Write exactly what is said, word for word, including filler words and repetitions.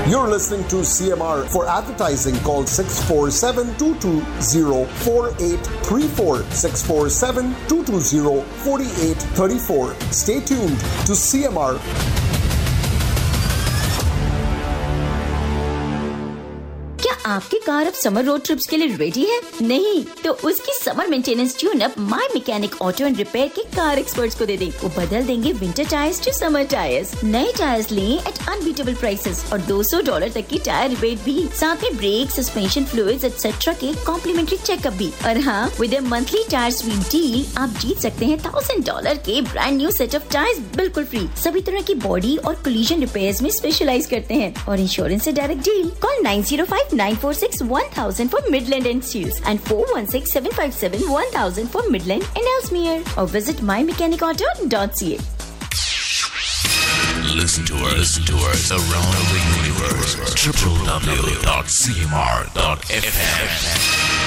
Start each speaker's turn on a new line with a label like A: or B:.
A: You're listening to C M R. For advertising, call six four seven, two two zero, four eight three four, six four seven, two two zero, four eight three four. Stay tuned to C M R.
B: आपकी car अब summer road trips के लिए ready है? नहीं तो उसकी summer maintenance tune up my mechanic auto and repair के car experts को दे दें। वो बदल देंगे winter tyres to summer tyres. नए टायर्स लें एट अनबीटेबल प्राइसेस और दो सौ डॉलर तक की टायर रिबेट भी, साथ में ब्रेक, सस्पेंशन फ्लूइड्स एक्सेट्रा के कॉम्प्लीमेंट्री चेकअप भी। और हाँ, with a monthly tyre SVEEP deal आप जीत सकते हैं थाउजेंड डॉलर के brand new set of tyres बिल्कुल फ्री। सभी तरह की बॉडी और कोलिजन रिपेयर्स में स्पेशलाइज करते हैं और इंश्योरेंस से direct deal. Call nine zero five nine four six one thousand for Midland and Shields and four one six seven five seven one thousand for Midland and Ellesmere or visit my mechanic auto dot c a.
C: Listen to us, listen to us around the universe. w w w dot c m r dot f m